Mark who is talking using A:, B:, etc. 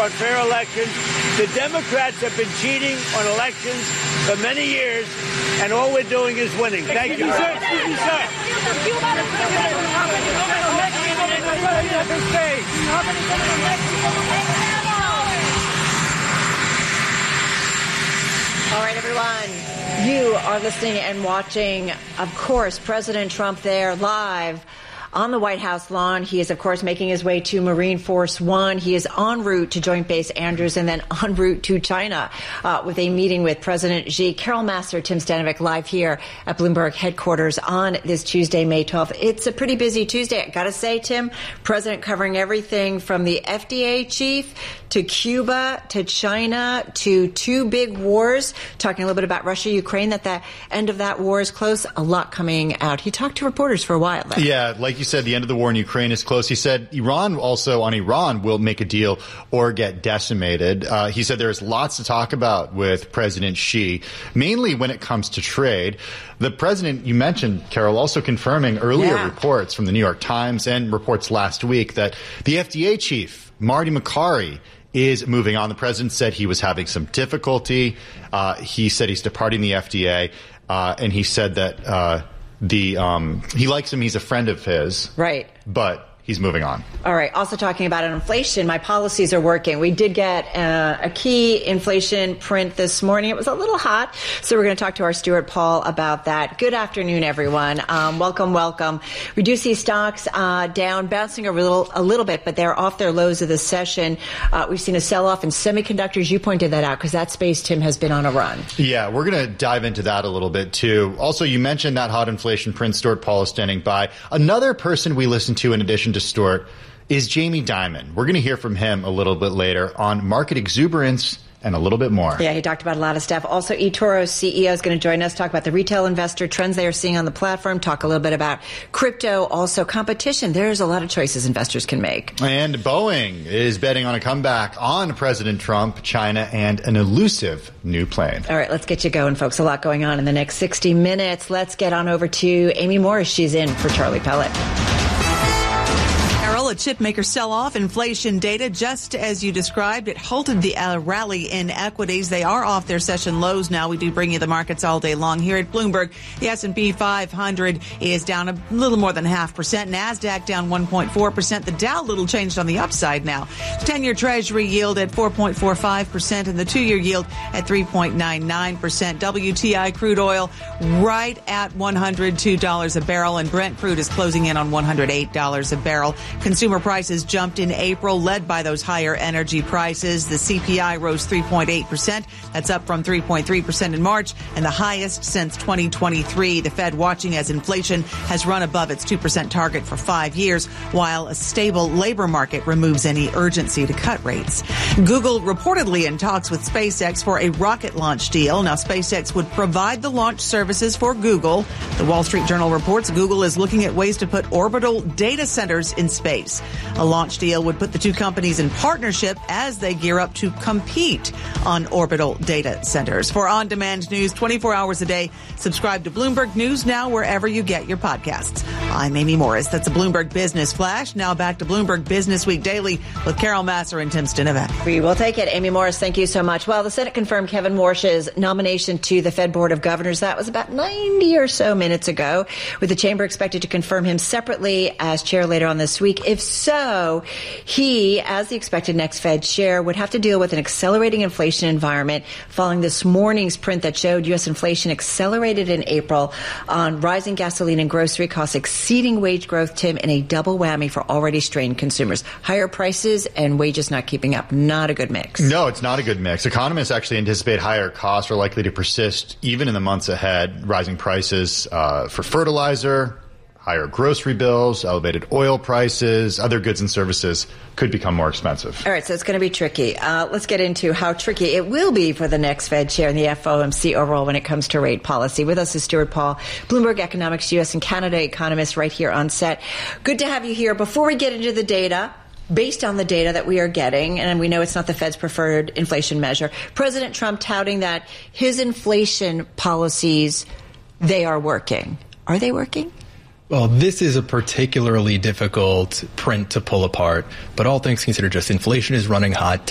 A: want fair elections. The Democrats have been cheating on elections for many years, and all we're doing is winning. Thank you.
B: All right, everyone, you are listening and watching, of course, President Trump there live on the White House lawn. He is, of course, making his way to Marine Force One. He is en route to Joint Base Andrews and then en route to China with a meeting with President Xi. Carol Massar, Tim Stanovic, live here at Bloomberg headquarters on this Tuesday, May 12th. It's a pretty busy Tuesday. I got to say, Tim, President covering everything from the FDA chief to Cuba to China to two big wars, talking a little bit about Russia, Ukraine, that the end of that war is close. A lot coming out. He talked to reporters for a while there.
C: Yeah, like you said, the end of the war in Ukraine is close. He said Iran will make a deal or get decimated. He said there's lots to talk about with President Xi, mainly when it comes to trade. The president, you mentioned, Carol, also confirming earlier reports from the New York Times and reports last week that the FDA chief, Marty Makary, is moving on. The president said he was having some difficulty. He said he's departing the FDA, and he said that he likes him. He's a friend of his. Right. But he's moving on. All right. Also talking about inflation, my policies are working. We did get a key inflation print this morning. It was a little hot, so we're going to talk to our Stuart Paul about that. Good afternoon, everyone. Welcome. We do see stocks down, bouncing a little bit, but they're off their lows of the session. We've seen a sell-off in semiconductors. You pointed that out because that space, Tim, has been on a run. Yeah, we're going to dive into that a little bit, too. Also, you mentioned that hot inflation print. Stuart Paul is standing by. Another person we listen to in addition to Stuart is Jamie Dimon. We're going to hear from him a little bit later on market exuberance and a little bit more. Yeah, he talked about a lot of stuff. Also, eToro's CEO is going to join us, talk about the retail investor trends they are seeing on the platform, talk a little bit about crypto, also competition. There's a lot of choices investors can make. And Boeing is betting on a comeback on President Trump, China, and an elusive new plane. All right, let's get you going, folks. A lot going on in the next 60 minutes. Let's get on over to Amy Morris. She's in for Charlie Pellet.
D: A chip maker sell-off, inflation data, just as you described, it halted the rally in equities. They are off their session lows now. We do bring you the markets all day long here at Bloomberg. The S&P 500 is down a little more than 0.5%. NASDAQ down 1.4%. The Dow little changed on the upside now. 10-year Treasury yield at 4.45% and the 2-year yield at 3.99%. WTI crude oil right at $102 a barrel, and Brent crude is closing in on $108 a barrel. Consumer prices jumped in April, led by those higher energy prices. The CPI rose 3.8%. That's up from 3.3% in March and the highest since 2023. The Fed watching as inflation has run above its 2% target for 5 years, while a stable labor market removes any urgency to cut rates. Google reportedly in talks with SpaceX for a rocket launch deal. Now, SpaceX would provide the launch services for Google. The Wall Street Journal reports Google is looking at ways to put orbital data centers in space. A launch deal would put the two companies in partnership as they gear up to compete on orbital data centers. For on-demand news 24 hours a day, subscribe to Bloomberg News Now wherever you get your podcasts. I'm Amy Morris. That's a Bloomberg Business Flash. Now back to Bloomberg Business Week Daily with Carol Massar and Tim Stanovic. We will take it. Amy Morris, thank you so much. Well, the Senate confirmed Kevin Warsh's nomination to the Fed Board of Governors. That was about 90 or so minutes ago, with the chamber expected to confirm him separately as chair later on this week. If so, he, as the expected next Fed chair, would have to deal with an accelerating inflation environment following this morning's print that showed U.S. inflation accelerated in April on rising gasoline and grocery costs exceeding wage growth, Tim, in a double whammy for already strained consumers. Higher prices and wages not keeping up. Not a good mix. No, it's not a good mix. Economists actually anticipate higher costs are likely to persist even in the months ahead. Rising prices for fertilizer, higher grocery bills, elevated oil prices, other goods and services could become more expensive. All right, so it's going to be tricky. Let's get into how tricky it will be for the next Fed chair and the FOMC overall when it comes to rate policy. With us is Stuart Paul, Bloomberg Economics U.S. and Canada economist right here on set. Good to have you here. Before we get into the data, based on the data that we are getting, and we know it's not the Fed's preferred inflation measure, President Trump touting that his inflation policies, they are working. Are they working?
E: Well, this is a particularly difficult print to pull apart, but all things considered, just inflation is running hot.